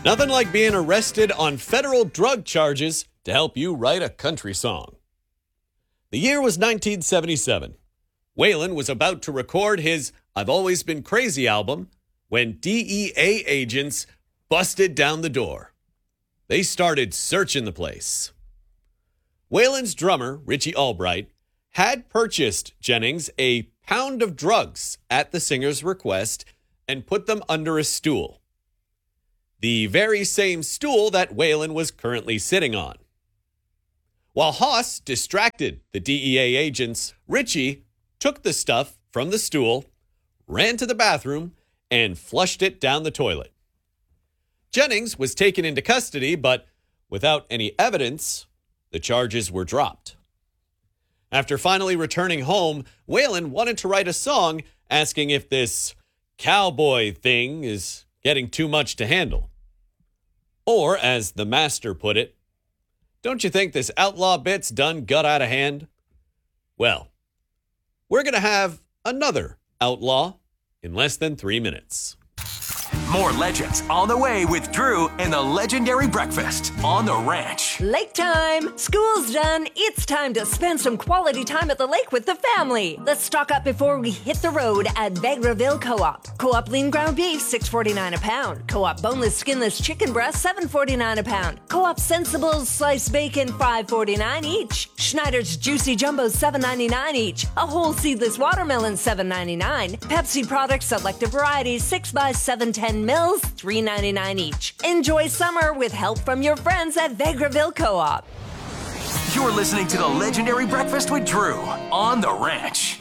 Nothing like being arrested on federal drug charges to help you write a country song. The year was 1977. Waylon was about to record his I've Always Been Crazy album when DEA agents busted down the door. They started searching the place. Waylon's drummer, Richie Albright, had purchased Jennings a pound of drugs at the singer's request and put them under a stool. The very same stool that Waylon was currently sitting on. While Hoss distracted the DEA agents, Richie took the stuff from the stool, ran to the bathroom, and flushed it down the toilet. Jennings was taken into custody, but without any evidence, the charges were dropped. After finally returning home, Waylon wanted to write a song asking if this cowboy thing is getting too much to handle. Or, as the master put it, don't you think this outlaw bit's done got out of hand? Well, we're going to have another outlaw in less than 3 minutes. More legends on the way with Drew and the legendary breakfast on the ranch. Lake time! School's done. It's time to spend some quality time at the lake with the family. Let's stock up before we hit the road at Vegreville Co-op. Co-op lean ground beef, $6.49 a pound. Co-op boneless skinless chicken breast, $7.49 a pound. Co-op Sensibles sliced bacon, $5.49 each. Schneider's juicy jumbos, $7.99 each. A whole seedless watermelon, $7.99. Pepsi products, selected varieties, 6x7 10 mils, $3.99 each. Enjoy summer with help from your friends at Vegreville Co-op. You're listening to the legendary breakfast with Drew on the ranch.